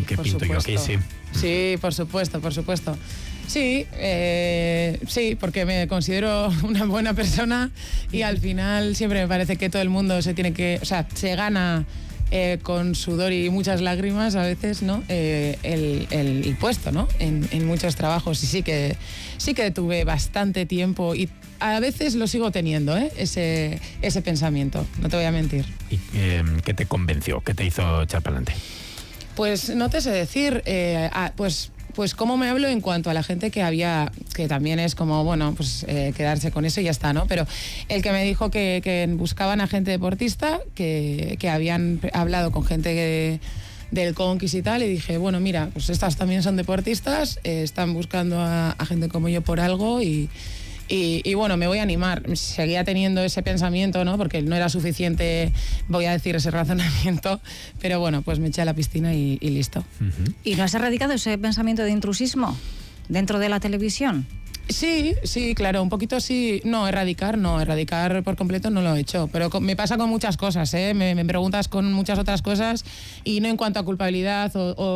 ¿Qué pinto yo aquí? Sí. Sí, por supuesto. Sí, sí, porque me considero una buena persona y al final siempre me parece que todo el mundo se gana con sudor y muchas lágrimas a veces, ¿no? El puesto, ¿no? En muchos trabajos y sí que tuve bastante tiempo y a veces lo sigo teniendo, ese pensamiento, no te voy a mentir. ¿Y qué te convenció? ¿Qué te hizo echar para adelante? Pues no te sé decir, pues cómo me hablo en cuanto a la gente que también es como, bueno, pues quedarse con eso y ya está, ¿no? Pero el que me dijo que buscaban a gente deportista, que habían hablado con gente del Conquist y tal, y dije, bueno, mira, pues estas también son deportistas, están buscando a gente como yo por algo y bueno, me voy a animar. Seguía teniendo ese pensamiento, ¿no? Porque no era suficiente, voy a decir, ese razonamiento, pero bueno, pues me eché a la piscina y listo. Uh-huh. ¿Y no has erradicado ese pensamiento de intrusismo dentro de la televisión? Sí, claro, un poquito sí. No, erradicar por completo no lo he hecho, pero me pasa con muchas cosas, me preguntas con muchas otras cosas y no en cuanto a culpabilidad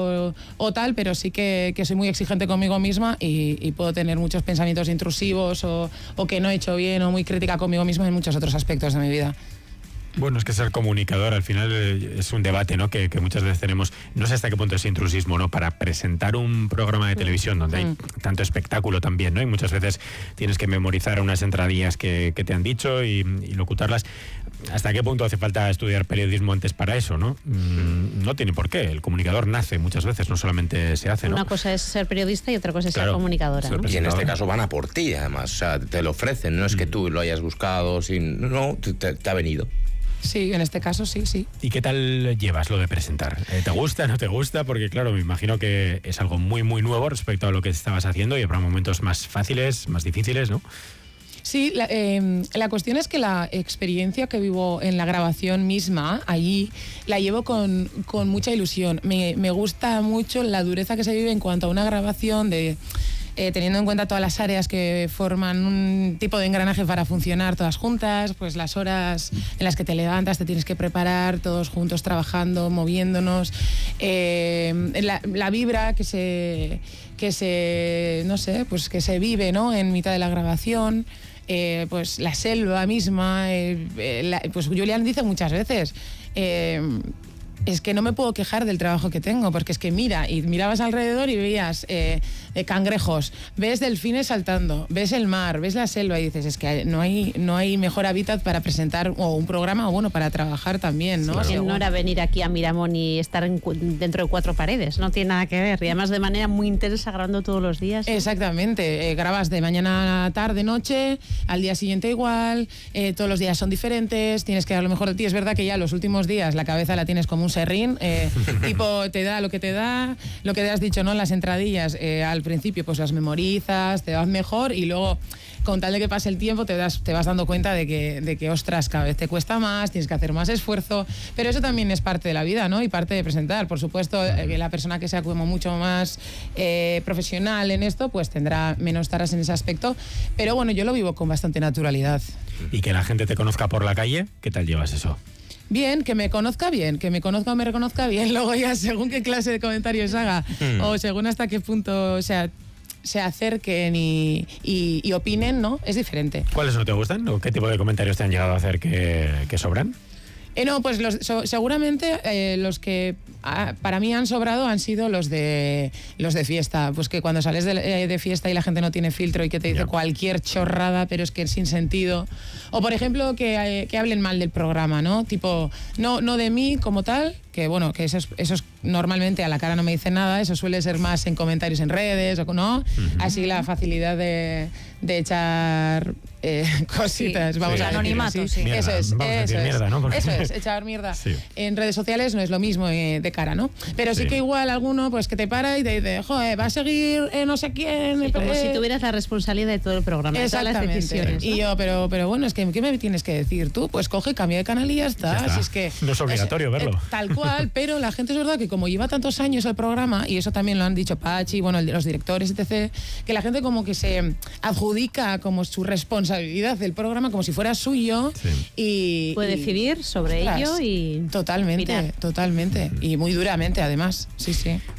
o tal, pero sí que soy muy exigente conmigo misma y puedo tener muchos pensamientos intrusivos o que no he hecho bien o muy crítica conmigo misma en muchos otros aspectos de mi vida. Bueno, es que ser comunicador al final es un debate, ¿no? Que muchas veces tenemos, no sé hasta qué punto es intrusismo, ¿no? Para presentar un programa de televisión donde hay tanto espectáculo también, ¿no? Y muchas veces tienes que memorizar unas entradillas que te han dicho y locutarlas. ¿Hasta qué punto hace falta estudiar periodismo antes para eso, no? No tiene por qué. El comunicador nace muchas veces, no solamente se hace, ¿no? Una cosa es ser periodista y otra cosa es ser comunicadora, ¿no? Y en este caso van a por ti, además. O sea, te lo ofrecen, no es que tú lo hayas buscado, no, te ha venido. Sí, en este caso sí. ¿Y qué tal llevas lo de presentar? ¿Te gusta, no te gusta? Porque claro, me imagino que es algo muy, muy nuevo respecto a lo que estabas haciendo y habrá momentos más fáciles, más difíciles, ¿no? Sí, la cuestión es que la experiencia que vivo en la grabación misma, allí, la llevo con mucha ilusión. Me gusta mucho la dureza que se vive en cuanto a una grabación teniendo en cuenta todas las áreas que forman un tipo de engranaje para funcionar todas juntas, pues las horas en las que te levantas, te tienes que preparar, todos juntos trabajando, moviéndonos, la vibra que se vive, ¿no? En mitad de la grabación. Pues la selva misma, pues Julián dice muchas veces, es que no me puedo quejar del trabajo que tengo, porque es que mirabas alrededor y veías cangrejos, ves delfines saltando, ves el mar, ves la selva y dices, es que no hay mejor hábitat para presentar o un programa o bueno, para trabajar también, ¿no? Sí, claro. No era venir aquí a Miramón y estar dentro de 4 paredes, no tiene nada que ver, y además de manera muy intensa grabando todos los días. Exactamente, grabas de mañana a tarde, noche, al día siguiente igual, todos los días son diferentes, tienes que dar lo mejor de ti. Es verdad que ya los últimos días la cabeza la tienes como un serrín, tipo te da, lo que te has dicho, ¿no? Las entradillas, al principio pues las memorizas, te vas mejor y luego con tal de que pase el tiempo te vas dando cuenta de que ostras, cada vez te cuesta más, tienes que hacer más esfuerzo, pero eso también es parte de la vida, ¿no? Y parte de presentar. Por supuesto, que la persona que sea como mucho más profesional en esto, pues tendrá menos taras en ese aspecto, pero bueno, yo lo vivo con bastante naturalidad. ¿Y que la gente te conozca por la calle? ¿Qué tal llevas eso? Bien, que me conozca o me reconozca bien, luego ya según qué clase de comentarios haga o según hasta qué punto, o sea, se acerquen y opinen, ¿no? Es diferente. ¿Cuáles no te gustan? ¿O qué tipo de comentarios te han llegado a hacer que sobran? No, pues seguramente los que para mí han sobrado han sido los de fiesta. Pues que cuando sales de fiesta y la gente no tiene filtro y que te dice cualquier chorrada, pero es que es sin sentido. O por ejemplo que hablen mal del programa, ¿no? Tipo, no de mí como tal, que bueno, que esos normalmente a la cara no me dicen nada, eso suele ser más en comentarios en redes, o ¿no? Uh-huh. Así la facilidad de echar cositas, sí, vamos a anonimato, sí. Mierda, eso es, mierda, ¿no? Porque... eso es, echar mierda. Sí. En redes sociales no es lo mismo de cara, ¿no? Pero sí que igual alguno pues que te para y te dice, joder, va a seguir no sé quién. Sí, como si tuvieras la responsabilidad de todo el programa, de todas las decisiones, ¿no? Y yo, pero bueno, es que ¿qué me tienes que decir tú? Pues coge, cambia de canal y ya está. Si es que no es obligatorio verlo. Tal cual, pero la gente es verdad que como lleva tantos años el programa, y eso también lo han dicho Pachi, bueno, los directores, etc., que la gente como que se adjudica como su responsabilidad del programa como si fuera suyo y puede decidir sobre ello y totalmente, opinar. Totalmente, y muy duramente además, sí.